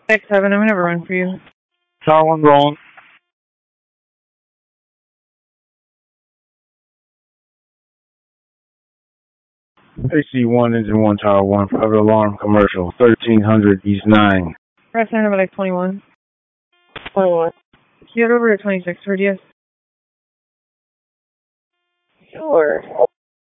6-7, I'm going to run for you. Tower 1 rolling. AC1, Engine 1, Tower 1, private alarm, commercial, 1300 East 9. Press center by 21. 21. Get over to 26 for DS. Sure.